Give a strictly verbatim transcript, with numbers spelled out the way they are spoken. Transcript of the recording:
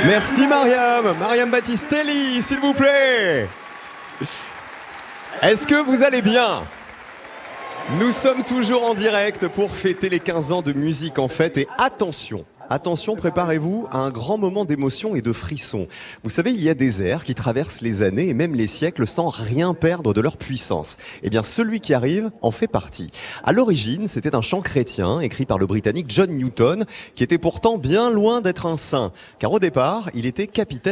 Merci Mariam, Mariam Battistelli, s'il vous plaît. Est-ce que vous allez bien ? Nous sommes toujours en direct pour fêter les quinze ans de Musique en Fête et attention, attention, préparez-vous à un grand moment d'émotion et de frisson. Vous savez, il y a des airs qui traversent les années et même les siècles sans rien perdre de leur puissance. Eh bien, celui qui arrive en fait partie. À l'origine, c'était un chant chrétien écrit par le Britannique John Newton, qui était pourtant bien loin d'être un saint, car au départ, il était capitaine